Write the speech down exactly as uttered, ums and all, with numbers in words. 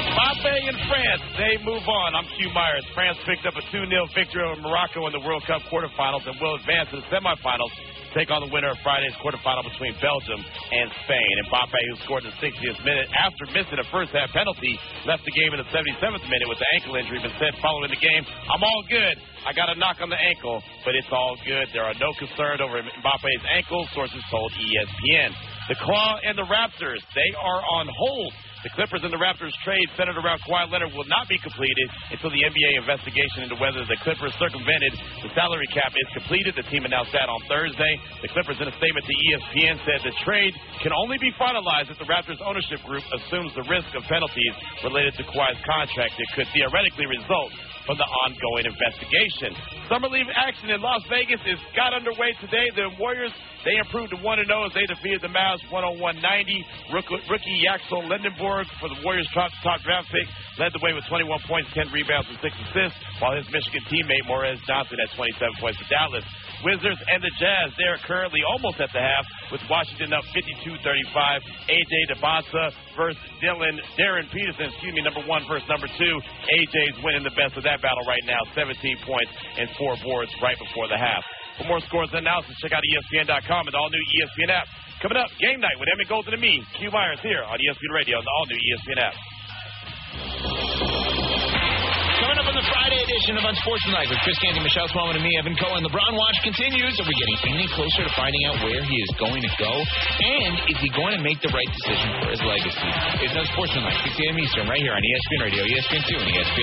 Mbappe and France, they move on. I'm Q Myers. France picked up a two nil victory over Morocco in the World Cup quarterfinals and will advance to the semifinals to take on the winner of Friday's quarterfinal between Belgium and Spain. Mbappe, who scored in the sixtieth minute after missing a first-half penalty, left the game in the seventy-seventh minute with an ankle injury, but said following the game, I'm all good. I got a knock on the ankle, but it's all good. There are no concerns over Mbappe's ankle, sources told E S P N. The Claw and the Raptors, they are on hold. The Clippers and the Raptors trade centered around Kawhi Leonard will not be completed until the N B A investigation into whether the Clippers circumvented the salary cap is completed. The team announced that on Thursday. The Clippers, in a statement to E S P N, said the trade can only be finalized if the Raptors ownership group assumes the risk of penalties related to Kawhi's contract that could theoretically result from the ongoing investigation. Summer League action in Las Vegas is got underway today. The Warriors, they improved to one and oh as they defeated the Mavs one oh one ninety. Rookie, rookie Yaxel Lindenberg for the Warriors' top, top draft pick led the way with twenty-one points, ten rebounds, and six assists, while his Michigan teammate Morez Johnson had twenty-seven points for Dallas. Wizards and the Jazz, they are currently almost at the half, with Washington up fifty-two thirty-five. A J DeBasa versus Dylan, Darren Peterson, excuse me, number one versus number two. A J's winning the best of that battle right now, seventeen points and four boards right before the half. For more scores and analysis, check out E S P N dot com and the all-new E S P N app. Coming up, game night with Emmett Golden and me, Q Myers, here on E S P N Radio and the all-new E S P N app. Coming up on the Friday edition of Unsportsmanlike with Chris Canty, Michelle Smallman, and me, Evan Cohen. The Braun Watch continues. Are we getting any closer to finding out where he is going to go? And is he going to make the right decision for his legacy? It's Unsportsmanlike, six a.m. Eastern, right here on E S P N Radio, E S P N two, and E S P N